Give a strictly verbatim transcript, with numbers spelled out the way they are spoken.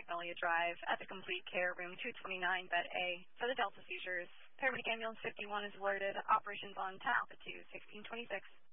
Magnolia Drive at the Complete Care, room two twenty-nine, bed A, for the Delta seizures. Paramedic Ambulance fifty-one is alerted. Operations on ten Alpha two, sixteen twenty-six.